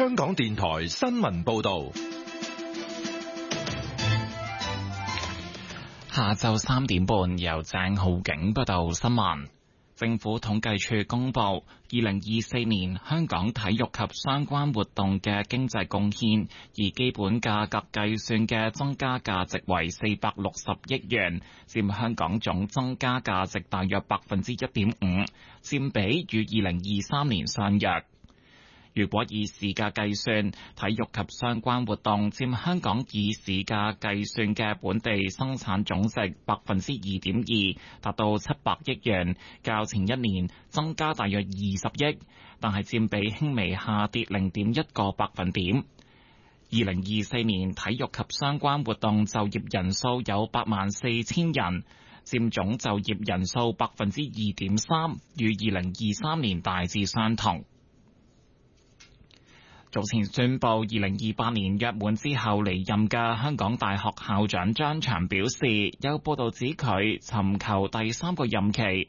香港電台新聞報道。 下晝3點半，由鄭浩景報道新聞。政府統計處公布，2024年香港體育及相關活動嘅經濟貢獻，以基本價格計算嘅增加價值為460億元，佔香港總增加價值大約1.5%，佔比與2023年相若。如果以市價計算，體育及相關活動佔香港以市價計算嘅本地生產總值2.2%，達到700億元，較前一年增加大約20億，但係佔比輕微下跌0.1個百分點。2024年體育及相關活動就業人數有84000人，佔總就業人數2.3%，與2023年大致相同。早前宣布2028年約滿之後離任嘅香港大學校長張翔表示，有報道指佢尋求第3個任期